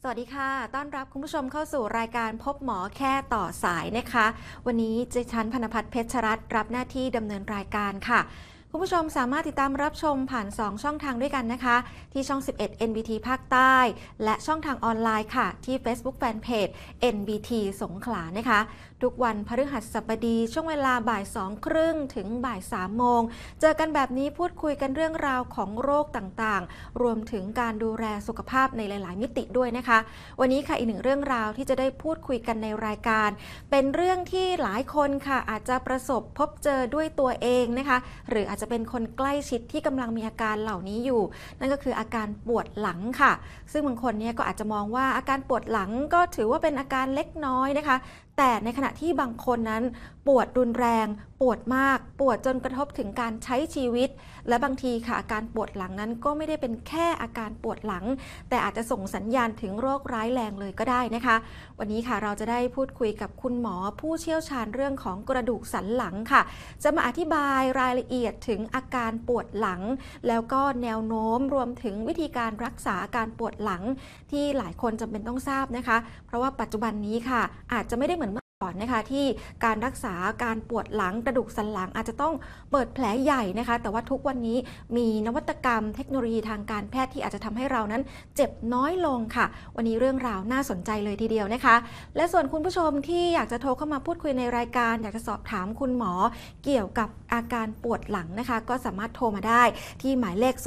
สวัสดีค่ะต้อนรับคุณผู้ชมเข้าสู่รายการพบหมอแค่ต่อสายนะคะวันนี้ดิฉันพนภัทรเพชรรัตน์รับหน้าที่ดำเนินรายการค่ะคุณผู้ชมสามารถติดตามรับชมผ่าน2ช่องทางด้วยกันนะคะที่ช่อง11 NBT ภาคใต้และช่องทางออนไลน์ค่ะที่ Facebook Fanpage NBT สงขลานะคะทุกวันพฤหัสบดีช่วงเวลาบ่าย2:30ถึงบ่าย3โมงเจอกันแบบนี้พูดคุยกันเรื่องราวของโรคต่างๆรวมถึงการดูแลสุขภาพในหลายๆมิติด้วยนะคะวันนี้ค่ะอีกหนึ่งเรื่องราวที่จะได้พูดคุยกันในรายการเป็นเรื่องที่หลายคนค่ะอาจจะประสบพบเจอด้วยตัวเองนะคะหรืออาจจะเป็นคนใกล้ชิดที่กำลังมีอาการเหล่านี้อยู่นั่นก็คืออาการปวดหลังค่ะซึ่งบางคนเนี่ยก็อาจจะมองว่าอาการปวดหลังก็ถือว่าเป็นอาการเล็กน้อยนะคะแต่ในขณะที่บางคนนั้นปวดรุนแรงปวดมากปวดจนกระทบถึงการใช้ชีวิตและบางทีค่ะอาการปวดหลังนั้นก็ไม่ได้เป็นแค่อาการปวดหลังแต่อาจจะส่งสัญญาณถึงโรคร้ายแรงเลยก็ได้นะคะวันนี้ค่ะเราจะได้พูดคุยกับคุณหมอผู้เชี่ยวชาญเรื่องของกระดูกสันหลังค่ะจะมาอธิบายรายละเอียดถึงอาการปวดหลังแล้วก็แนวโน้มรวมถึงวิธีการรักษาอาการปวดหลังที่หลายคนจำเป็นต้องทราบนะคะเพราะว่าปัจจุบันนี้ค่ะอาจจะไม่ได้เหมือนก่อนนะคะที่การรักษาการปวดหลังกระดูกสันหลังอาจจะต้องเปิดแผลใหญ่นะคะแต่ว่าทุกวันนี้มีนวัตกรรมเทคโนโลยีทางการแพทย์ที่อาจจะทำให้เรานั้นเจ็บน้อยลงค่ะวันนี้เรื่องราวน่าสนใจเลยทีเดียวนะคะและส่วนคุณผู้ชมที่อยากจะโทรเข้ามาพูดคุยในรายการอยากจะสอบถามคุณหมอเกี่ยวกับอาการปวดหลังนะคะก็สามารถโทรมาได้ที่หมายเลข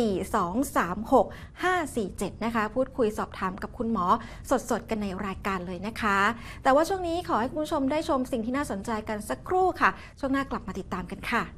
0742365547นะคะพูดคุยสอบถามกับคุณหมอสดๆกันในรายการเลยนะคะแต่ว่าช่วงนี้ขอให้คุณผู้ชมได้ชมสิ่งที่น่าสนใจกันสักครู่ค่ะช่วงหน้ากลับมาติดตามกันค่ะ